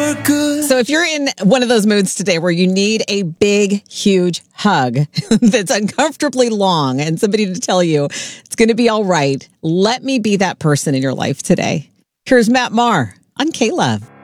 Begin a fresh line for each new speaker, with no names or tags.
So if you're in one of those moods today where you need a big, huge hug that's uncomfortably long and somebody to tell you it's going to be all right, let me be that person in your life today. Here's Matt Maher on K-Love.